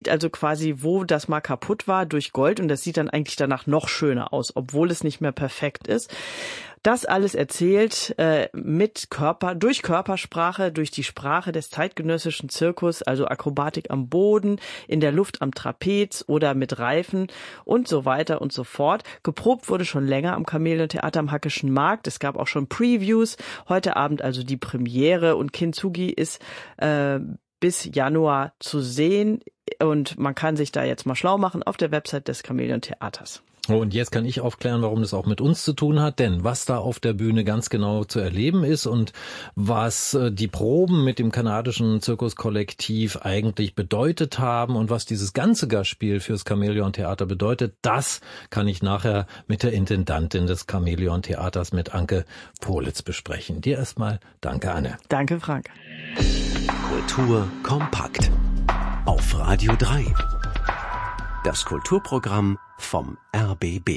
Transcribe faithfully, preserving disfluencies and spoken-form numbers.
ersetzt also quasi, wo das mal kaputt war, durch Gold. Und das sieht dann eigentlich danach noch schöner aus, obwohl es nicht mehr perfekt ist. Das alles erzählt äh, mit Körper, durch Körpersprache, durch die Sprache des zeitgenössischen Zirkus, also Akrobatik am Boden, in der Luft am Trapez oder mit Reifen und so weiter und so fort. Geprobt wurde schon länger am Chamäleon-Theater am Hackischen Markt. Es gab auch schon Previews. Heute Abend also die Premiere und Kintsugi ist äh, bis Januar zu sehen. Und man kann sich da jetzt mal schlau machen auf der Website des Chamäleon-Theaters. Und jetzt kann ich aufklären, warum das auch mit uns zu tun hat, denn was da auf der Bühne ganz genau zu erleben ist und was die Proben mit dem kanadischen Zirkuskollektiv eigentlich bedeutet haben und was dieses ganze Gastspiel fürs Chamäleon-Theater bedeutet, das kann ich nachher mit der Intendantin des Chamäleon-Theaters, mit Anke Politz, besprechen. Dir erstmal danke, Anne. Danke, Frank. Kultur kompakt auf Radio drei. Das Kulturprogramm vom R B B.